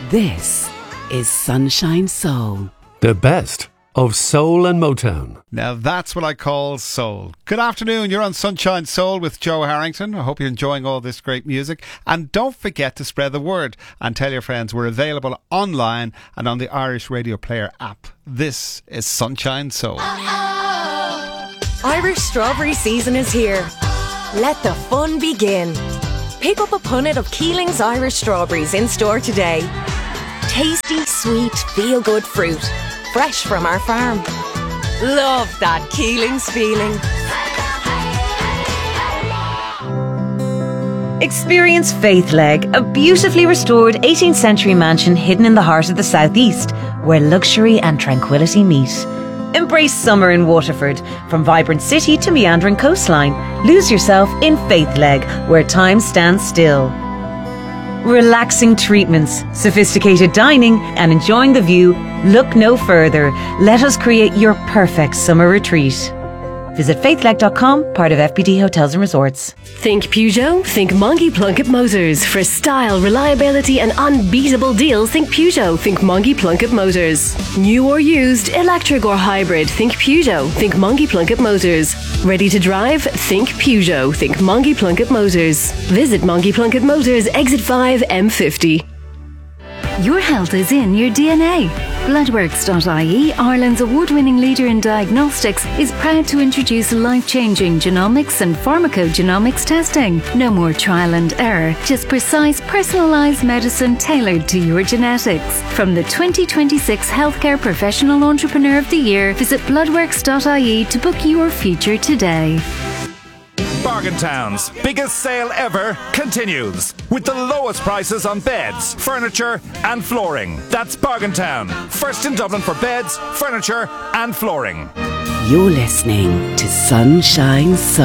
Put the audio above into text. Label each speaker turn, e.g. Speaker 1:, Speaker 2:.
Speaker 1: This is Sunshine Soul.
Speaker 2: The best of soul and Motown.
Speaker 3: Now that's what I call soul. Good afternoon, you're on Sunshine Soul with Joe Harrington. I hope you're enjoying all this great music. And don't forget to spread the word and tell your friends we're available online and on the Irish Radio Player app. This is Sunshine Soul.
Speaker 4: Irish strawberry season is here. Let the fun begin. Pick up a punnet of Keeling's Irish strawberries in store today. Tasty, sweet, feel-good fruit. Fresh from our farm. Love that Keeling's feeling.
Speaker 5: Experience Faithleg, a beautifully restored 18th century mansion hidden in the heart of the southeast, where luxury and tranquility meet. Embrace summer in Waterford, from vibrant city to meandering coastline. Lose yourself in Faithleg, where time stands still. Relaxing treatments, sophisticated dining, and enjoying the view. Look no further. Let us create your perfect summer retreat. Visit faithleg.com, part of FPD Hotels and Resorts.
Speaker 6: Think Peugeot? Think Mongie Plunkett Motors. For style, reliability and unbeatable deals, think Peugeot. Think Mongie Plunkett Motors. New or used, electric or hybrid, think Peugeot. Think Mongie Plunkett Motors. Ready to drive? Think Peugeot. Think Mongie Plunkett Motors. Visit Mongie Plunkett Motors, Exit 5, M50.
Speaker 7: Your health is in your DNA. Bloodworks.ie, Ireland's award-winning leader in diagnostics, is proud to introduce life-changing genomics and pharmacogenomics testing. No more trial and error, just precise, personalised medicine tailored to your genetics. From the 2026 Healthcare Professional Entrepreneur of the Year, visit bloodworks.ie to book your future today.
Speaker 8: Bargain Town's biggest sale ever continues with the lowest prices on beds, furniture and flooring. That's Bargain Town, first in Dublin for beds, furniture and flooring.
Speaker 1: You're listening to Sunshine Soul.